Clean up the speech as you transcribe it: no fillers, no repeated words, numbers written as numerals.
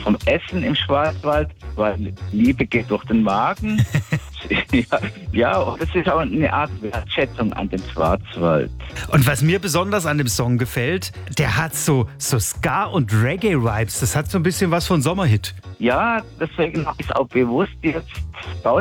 vom Essen im Schwarzwald, weil Liebe geht durch den Magen. Ja, und das ist auch eine Art Wertschätzung an den Schwarzwald. Und was mir besonders an dem Song gefällt, der hat so Ska- und Reggae-Vibes. Das hat so ein bisschen was von Sommerhit. Ja, deswegen habe ich es auch bewusst jetzt